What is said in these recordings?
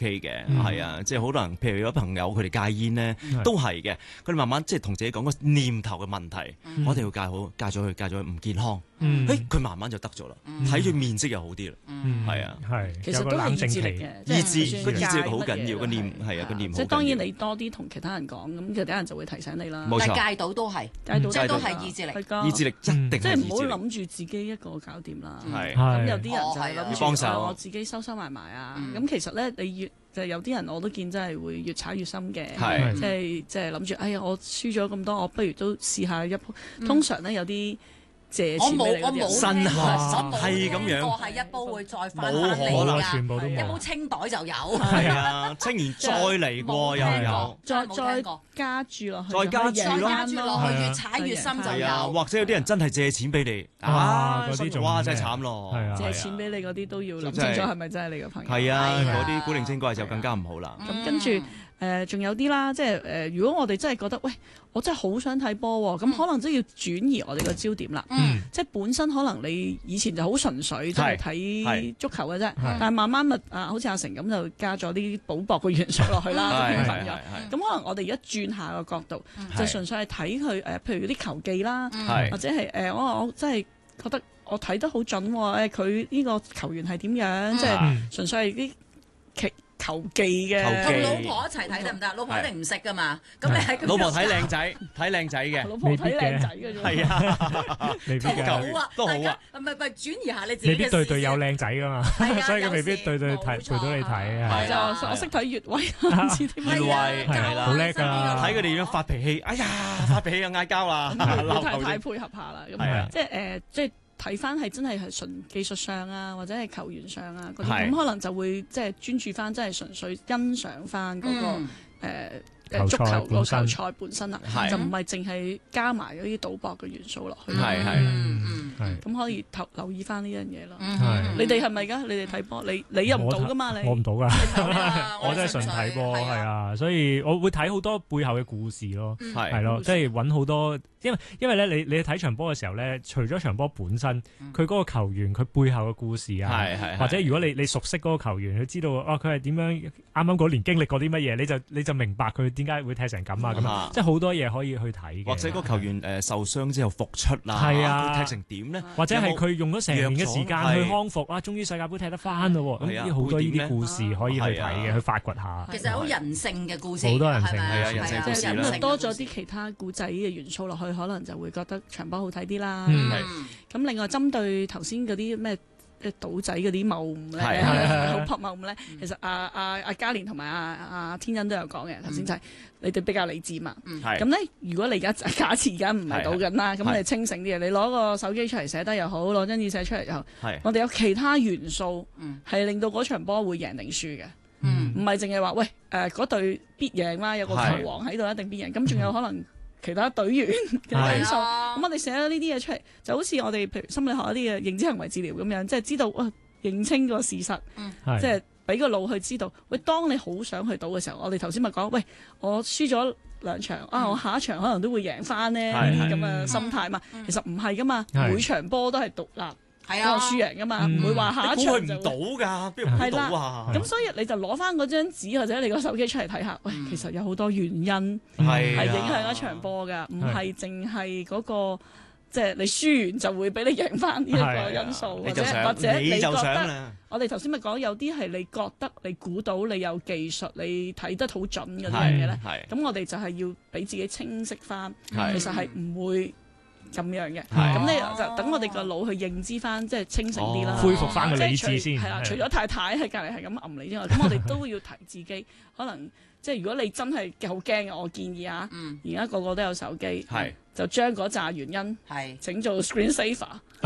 OK 嘅，係啊，即係好多人，譬如有朋友佢哋戒煙咧，都係嘅，佢哋慢慢即係同自己講個念頭嘅問題，我哋要戒好，戒咗佢唔健康，佢慢慢就得咗啦，睇住面色又好啲啦，係啊， 係其實都係意志力嘅， 意志個意志力好乜嘢緊要，個念係啊個念好緊要。 即係當然你多啲同其他人講，咁其他人就會提醒你啦。 冇錯但係戒到都係， 戒到即係都係意志力。 意志力一定即係唔好係意志力， 諗住自己一個搞掂啦。 係咁有啲人就係係諗住要幫手我自己收埋啊。咁其實咧，你越就有啲人我都見真係會越踩越深嘅， 係即係諗住，哎呀，我輸咗咁多，我不如都試下一鋪。通常咧有啲借錢俾你嗰啲人， 新下係咁樣個係一煲會再翻冇可能全部都冇一煲清袋就有。 係啊，清完再嚟過又有。 再加注落去， 再加注再咯加住落去，越踩越深就係啊， 有。 或者有啲人真係借錢俾你， 嗰啲仲哇真係慘咯， 係啊借錢俾你嗰啲都要諗清楚係咪真係你嘅朋友。 係啊， 係啊嗰啲古靈精怪就更加唔好啦。 咁跟住仲有啲啦，即係如果我哋真係覺得，喂，我真係好想睇波喎，咁可能真係要轉移我哋個焦點啦。即係本身可能你以前就好純粹，即係睇足球嘅啫，但係慢慢好似阿成咁就加咗啲賭博嘅元素落去啦，興奮咗。咁可能我哋而家轉下個角度，就純粹係睇佢譬如啲球技啦，或者係我真係覺得我睇得好準喎，佢呢個球員係點樣，即係純粹係啲球技嘅。 同老婆一齊睇得唔得？老婆一定唔識噶嘛。咁你喺老婆睇靚仔嘅， 老婆睇靚仔嘅啫。 係啊， 未必嘅， 都好啊。 唔係轉移下你自己。 未必對隊有靚仔噶嘛，所以佢未必對隊陪到你睇啊。 就我識睇越位，唔知點解。 越位係啦， 好叻㗎， 睇佢哋點樣發脾氣。哎呀，發脾氣又嗌交啦， 太配合下啦。咁即係睇翻係真係純技術上啊，或者係球員上啊嗰啲，咁可能就會即係專注翻，真係純粹欣賞翻嗰個足球個球賽本身啦，就唔係淨係加埋嗰啲賭博嘅元素落去。咁可以留意翻呢樣嘢咯。你哋係咪㗎？你哋睇波，你又唔賭㗎嘛？ 我唔賭㗎，我真係純睇波，係啊，所以我會睇好多背後嘅故事咯，係咯，即係揾好多。因為咧，你睇場波嘅時候咧，除咗場波本身，佢嗰個球員佢背後嘅故事啊，或者如果你熟悉嗰個球員，佢知道佢係點樣啱啱嗰年經歷過啲乜嘢，你就明白佢點解會踢成咁啊咁啊，即係好多嘢可以去睇嘅。 或者嗰個球員受傷之後復出啦，佢踢成點咧？ 或者係佢用咗成年嘅時間去康復啊，終於世界盃踢得翻咯喎！咁好多呢啲故事可以去睇嘅，去發掘下。 其實好人性嘅故事， 好多人性嘅人性故事啦。 多咗啲其他故仔嘅元素落去，可能就會覺得場波好睇啲啦。咁另外針對頭先嗰啲咩賭仔嗰啲謬誤咧，好撲謬誤咧，其實阿嘉蓮同埋阿天恩都有講嘅。頭先就係你哋比較理智嘛。咁咧，如果你而家假設而家唔係賭緊啦，咁你清醒啲嘅，你攞個手機出嚟寫得又好，攞張紙寫出嚟又好，我哋有其他元素係令到嗰場波會贏定輸嘅。唔係淨係話喂嗰隊必贏啦，有個球王喺度一定必贏。咁仲有可能其他隊員嘅因素，咁我哋寫咗呢啲嘢出嚟，就好似我哋譬如心理學一啲嘅認知行為治療咁樣，即係知道認清個事實，即係俾個腦去知道，喂，當你好想去賭嘅時候，我哋頭先咪講，喂，我輸咗2場，我下一場可能都會贏翻呢啲咁嘅心態嘛，其實唔係噶嘛，每場波都係獨立。係啊，輸贏噶嘛，唔會話下一場就唔賭㗎，邊度賭啊？ 咁所以你就攞翻嗰張紙或者你個手機出嚟睇下，喂，其實有好多原因係影響一場波㗎，唔係淨係嗰個即係你輸完就會俾你贏翻呢一個因素，或者你覺得我哋頭先咪講有啲係你覺得你估到你有技術你睇得好準嗰啲嘢咧，咁我哋就係要俾自己清晰翻，其實係唔會咁樣嘅，咁你就等我哋個腦去認知翻，即係清醒啲啦， 恢復翻個理智先。 係啦，除咗太太喺隔離係咁揞你之外，咁我哋都要提自己，可能即係如果你真係好驚嘅，我建議啊，而家個個都有手機，就將嗰紮原因整做 screen saver，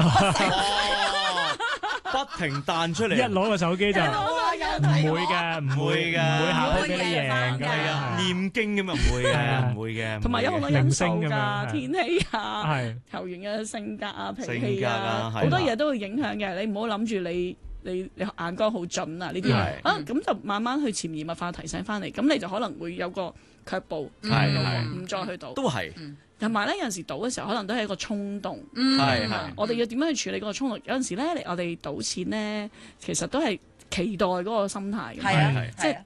不停彈出嚟， 一攞個手機就唔會嘅，唔會下鋪俾你贏㗎， 念經咁啊，唔會嘅， 同埋有好多因素㗎，天氣啊，球員嘅性格啊、脾氣啊，好多嘢都會影響嘅。你唔好諗住你眼光好準啊，呢啲咁就慢慢去潛移默化提醒翻嚟，咁你就可能會有個卻步，唔再去賭。 都係。 同埋咧，有陣時賭嘅時候，可能都係一個衝動。我哋要點樣去處理嗰個衝動？有陣時咧，我哋賭錢咧，其實都係期待嗰個心態嘅。即係